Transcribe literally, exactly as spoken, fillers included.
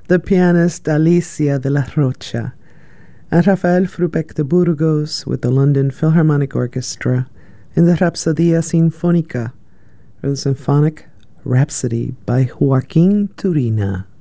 the pianist Alicia de la Rocha, and Rafael Frubeck de Burgos with the London Philharmonic Orchestra in the Rhapsodia Sinfonica, or the Symphonic Rhapsody by Joaquin Turina.